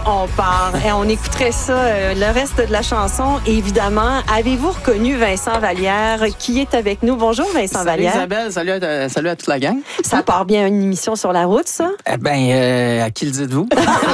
on part. Et on écouterait ça, le reste de la chanson. Évidemment, avez-vous reconnu Vincent Vallière qui est avec nous? Bonjour Vincent Vallière. Salut Isabelle, salut à toute la gang. Ça part bien une émission sur la route, ça? Eh bien, à qui le dites-vous?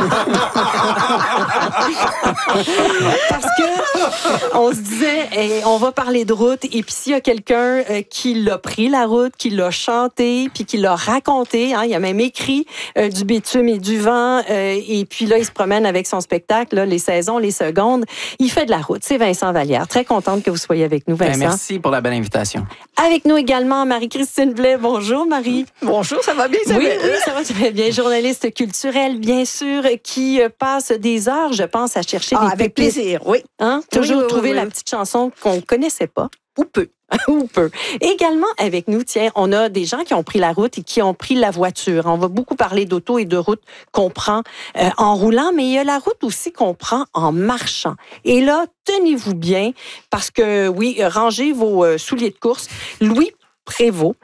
Parce que on se disait, on va parler de route, et puis s'il y a quelqu'un qui l'a pris la route, qui l'a chanté, puis qui l'a raconté, hein, il a même écrit du bitume et du vent, et puis là, il se promène avec son spectacle, là, les saisons, les secondes. Il fait de la route. C'est Vincent Vallière. Très contente que vous soyez avec nous, Vincent. Merci pour la belle invitation. Avec nous également, Marie-Christine Blais. Bonjour, Marie. Bonjour, ça va bien, ça va bien? Oui, ça va très bien. Journaliste culturelle, bien sûr, qui passe des heures, je pense, à chercher des avec plaisir, oui. Hein? Toujours oui, trouver oui. la petite chanson qu'on ne connaissait pas, ou peu. Ou peu. Également avec nous, tiens, on a des gens qui ont pris la route et qui ont pris la voiture. On va beaucoup parler d'auto et de route qu'on prend en roulant, mais il y a la route aussi qu'on prend en marchant. Et là, tenez-vous bien, parce que, oui, rangez vos souliers de course. Louis Prévost,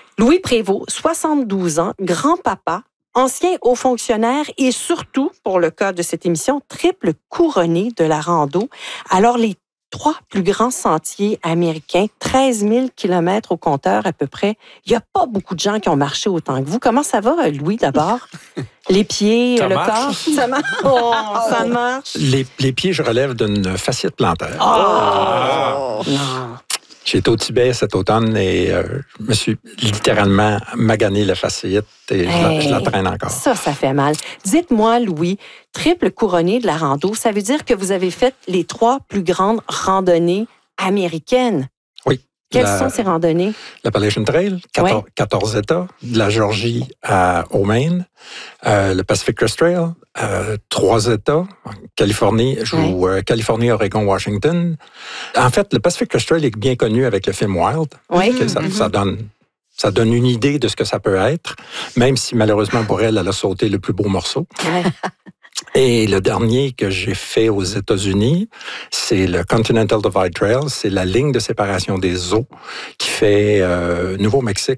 72 ans, grand-papa, ancien haut fonctionnaire et surtout, pour le cas de cette émission, triple couronné de la rando. Alors, les 3 plus grands sentiers américains, 13 000 kilomètres au compteur à peu près. Il n'y a pas beaucoup de gens qui ont marché autant que vous. Comment ça va, Louis, d'abord? Les pieds, ça le marche. corps? Ça marche. Oh, ça marche. Les pieds, je relève d'une fasciite plantaire. Non. J'ai été au Tibet cet automne et je me suis littéralement magané la fasciite et je la traîne encore. Ça fait mal. Dites-moi, Louis, triple couronné de la rando, ça veut dire que vous avez fait les 3 plus grandes randonnées américaines. Oui. Quelles sont ces randonnées? L'Appalachian Trail, 14 États, de la Georgie au Maine, le Pacific Crest Trail, 3 États, Californie, Californie, Oregon, Washington. En fait, le Pacific Crest Trail est bien connu avec le film Wild. Oui. Ça donne une idée de ce que ça peut être, même si malheureusement pour elle a sauté le plus beau morceau. Ouais. Et le dernier que j'ai fait aux États-Unis, c'est le Continental Divide Trail. C'est la ligne de séparation des eaux qui fait Nouveau-Mexique,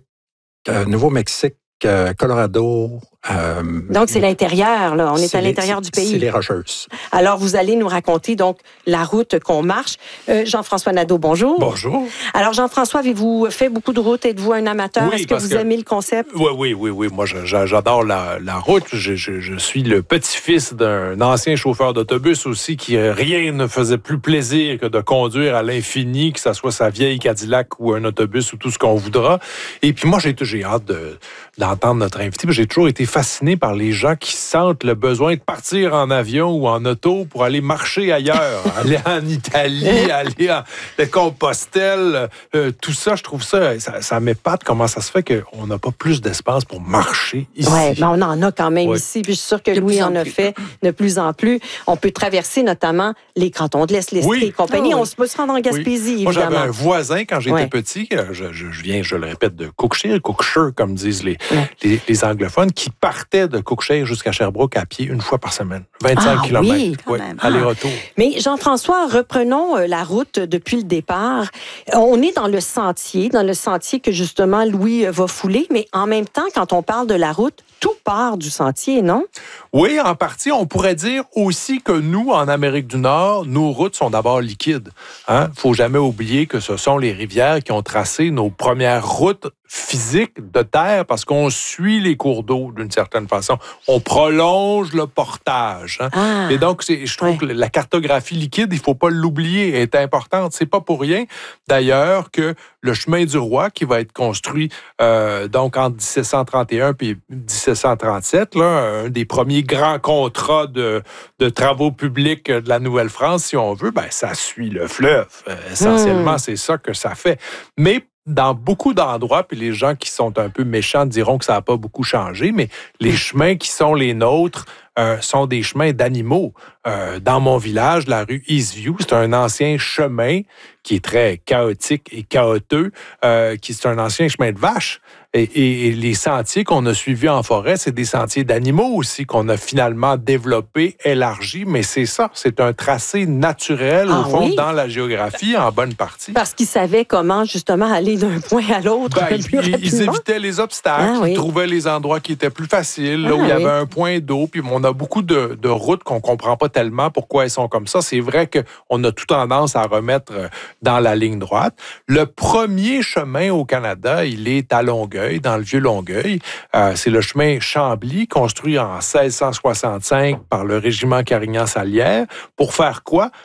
Colorado. Donc, c'est l'intérieur, là. On est à l'intérieur du pays. C'est les Rocheuses. Alors, vous allez nous raconter, donc, la route qu'on marche. Jean-François Nadeau, bonjour. Bonjour. Alors, Jean-François, avez-vous fait beaucoup de routes? Êtes-vous un amateur? Oui, est-ce que vous aimez le concept? Oui. Moi, j'adore la route. Je suis le petit-fils d'un ancien chauffeur d'autobus aussi qui rien ne faisait plus plaisir que de conduire à l'infini, que ce soit sa vieille Cadillac ou un autobus ou tout ce qu'on voudra. Et puis moi, j'ai hâte d'entendre notre invité. J'ai toujours été fasciné par les gens qui sentent le besoin de partir en avion ou en auto pour aller marcher ailleurs, aller en Italie, aller en Compostelle, tout ça, je trouve ça m'épate comment ça se fait qu'on n'a pas plus d'espace pour marcher ici. Oui, mais on en a quand même ici, puis je suis sûre que Louis en a fait de plus en plus. On peut traverser notamment les cantons de l'Est, l'Estrie et compagnie. On peut se rendre en Gaspésie, évidemment. Moi, j'avais un voisin quand j'étais petit, je viens, je le répète, de Cookshire, comme disent les anglophones, qui partait de Cookshire jusqu'à Sherbrooke à pied une fois par semaine. 25 kilomètres. Oui, aller-retour. Mais Jean-François, reprenons la route depuis le départ. On est dans le sentier que justement Louis va fouler, mais en même temps, quand on parle de la route, tout part du sentier, non? Oui, en partie. On pourrait dire aussi que nous, en Amérique du Nord, nos routes sont d'abord liquides. Hein? Faut jamais oublier que ce sont les rivières qui ont tracé nos premières routes physiques de terre parce qu'on suit les cours d'eau d'une certaine façon. On prolonge le portage. Hein? Et donc, je trouve que la cartographie liquide, il faut pas l'oublier, est importante. C'est pas pour rien, d'ailleurs, que le chemin du roi, qui va être construit donc entre 1731 et 1737, là, un des premiers grands contrats de travaux publics de la Nouvelle-France, si on veut, ça suit le fleuve. Essentiellement, c'est ça que ça fait. Mais dans beaucoup d'endroits, puis les gens qui sont un peu méchants diront que ça n'a pas beaucoup changé, mais les chemins qui sont les nôtres sont des chemins d'animaux. dans mon village, la rue Eastview. C'est un ancien chemin qui est très chaotique et chaotique, qui c'est un ancien chemin de vache. Et les sentiers qu'on a suivis en forêt, c'est des sentiers d'animaux aussi qu'on a finalement développés, élargis. Mais c'est ça, c'est un tracé naturel, au fond, dans la géographie, en bonne partie. Parce qu'ils savaient comment, justement, aller d'un point à l'autre. Ils évitaient les obstacles, ils trouvaient les endroits qui étaient plus faciles, là où il y avait un point d'eau. Puis on a beaucoup de routes qu'on ne comprend pas tellement pourquoi elles sont comme ça. C'est vrai qu'on a tout tendance à remettre dans la ligne droite. Le premier chemin au Canada, il est à Longueuil, dans le Vieux-Longueuil. C'est le chemin Chambly, construit en 1665 par le régiment Carignan-Salière. Pour faire quoi?